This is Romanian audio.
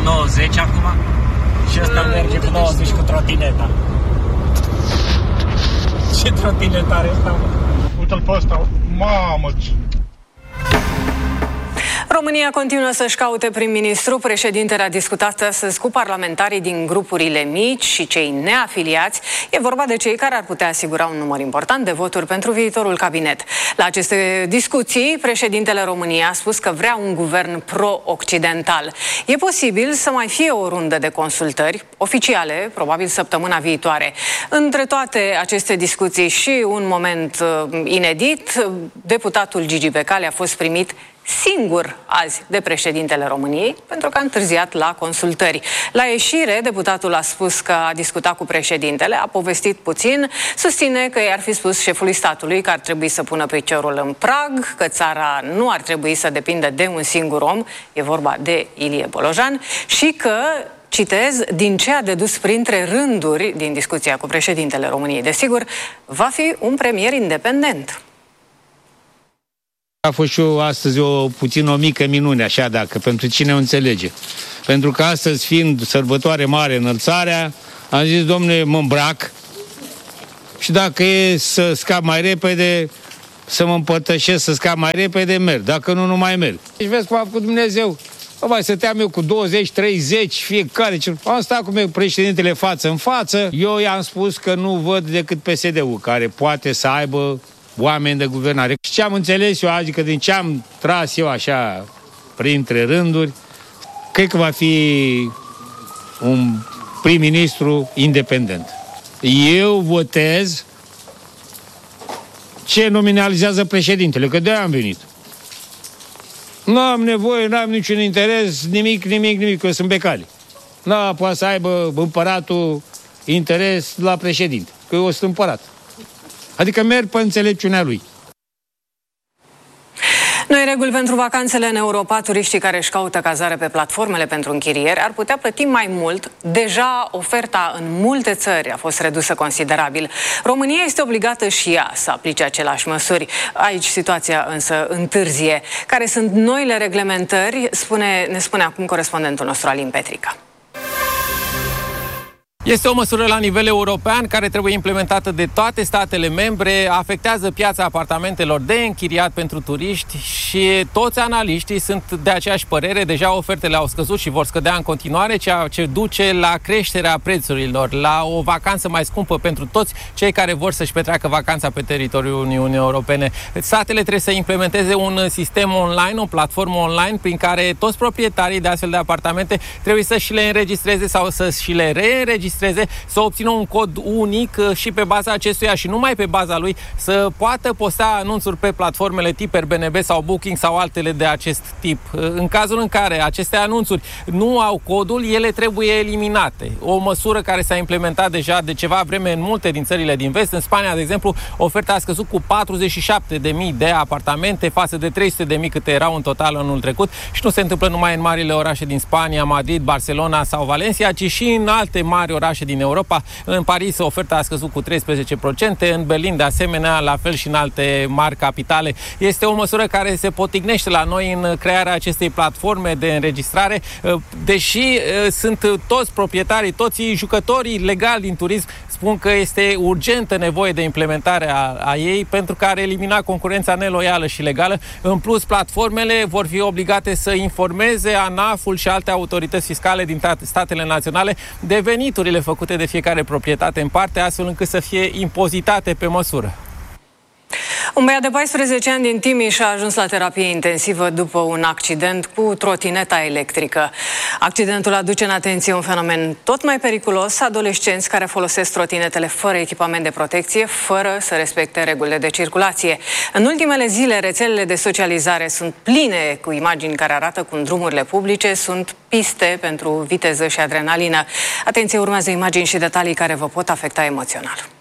90 acum și ăsta merge cu 90 cu trotineta. Ce trotineta are ăsta? Uite-l pe ăsta, mamă! România continuă să-și caute prim-ministru. Președintele a discutat astăzi cu parlamentarii din grupurile mici și cei neafiliați. E vorba de cei care ar putea asigura un număr important de voturi pentru viitorul cabinet. La aceste discuții, președintele României a spus că vrea un guvern pro-occidental. E posibil să mai fie o rundă de consultări oficiale, probabil săptămâna viitoare. Între toate aceste discuții și un moment inedit, deputatul Gigi Becali a fost primit singur azi de președintele României, pentru că a întârziat la consultări. La ieșire, deputatul a spus că a discutat cu președintele, a povestit puțin, susține că i-ar fi spus șefului statului că ar trebui să pună piciorul în prag, că țara nu ar trebui să depindă de un singur om, e vorba de Ilie Bolojan, și că, citez, din ce a dedus printre rânduri din discuția cu președintele României, desigur, va fi un premier independent. A fost și astăzi o mică minune, așa, dacă pentru cine o înțelege. Pentru că astăzi, fiind sărbătoare mare, înălțarea, am zis, domnule, mă îmbrac și dacă e să scap mai repede, să mă împărtășesc, să scap mai repede, merg. Dacă nu, nu mai merg. Deci vezi cum a făcut Dumnezeu. Mai stăteam eu cu 20, 30, fiecare. Am stat cu președintele față în față. Eu i-am spus că nu văd decât PSD-ul, care poate să aibă oameni de guvernare. Și ce am înțeles eu, adică din ce am tras eu așa printre rânduri, cred că va fi un prim-ministru independent. Eu votez ce nominalizează președintele, că de-aia am venit. Nu am nevoie, nu am niciun interes, nimic, că eu sunt Becali. Nu poate să aibă împăratul interes la președinte, că eu sunt împărat. Adică merg pe înțelepciunea lui. Noi reguli pentru vacanțele în Europa. Turiștii care își caută cazare pe platformele pentru închirieri ar putea plăti mai mult. Deja oferta în multe țări a fost redusă considerabil. România este obligată și ea să aplice aceleași măsuri. Aici situația însă întârzie. Care sunt noile reglementări? Ne spune acum corespondentul nostru Alin Petrica. Este o măsură la nivel european care trebuie implementată de toate statele membre, afectează piața apartamentelor de închiriat pentru turiști și toți analiștii sunt de aceeași părere. Deja ofertele au scăzut și vor scădea în continuare, ceea ce duce la creșterea prețurilor, la o vacanță mai scumpă pentru toți cei care vor să-și petreacă vacanța pe teritoriul Uniunii Europene. Statele trebuie să implementeze un sistem online, o platformă online prin care toți proprietarii de astfel de apartamente trebuie să și le înregistreze sau să și le reînregistreze, să obțină un cod unic și pe baza acestuia și numai pe baza lui să poată posta anunțuri pe platformele tip Airbnb sau Booking sau altele de acest tip. În cazul în care aceste anunțuri nu au codul, ele trebuie eliminate. O măsură care s-a implementat deja de ceva vreme în multe din țările din vest. În Spania, de exemplu, oferta a scăzut cu 47.000 de apartamente față de 300.000 câte erau în total anul trecut și nu se întâmplă numai în marile orașe din Spania, Madrid, Barcelona sau Valencia, ci și în alte mari orașe din Europa. În Paris oferta a scăzut cu 13%, în Berlin de asemenea, la fel și în alte mari capitale. Este o măsură care se potignește la noi în crearea acestei platforme de înregistrare, deși sunt toți proprietarii, toți jucătorii legali din turism spun că este urgentă nevoie de implementare a ei pentru că ar elimina concurența neloială și legală. În plus, platformele vor fi obligate să informeze ANAF-ul și alte autorități fiscale din statele naționale de veniturile făcute de fiecare proprietate în parte, astfel încât să fie impozitate pe măsură. Un băiat de 14 ani din Timiș a ajuns la terapie intensivă după un accident cu trotineta electrică. Accidentul aduce în atenție un fenomen tot mai periculos: adolescenți care folosesc trotinetele fără echipament de protecție, fără să respecte regulile de circulație. În ultimele zile, rețelele de socializare sunt pline cu imagini care arată cum drumurile publice sunt piste pentru viteză și adrenalină. Atenție, urmează imagini și detalii care vă pot afecta emoțional.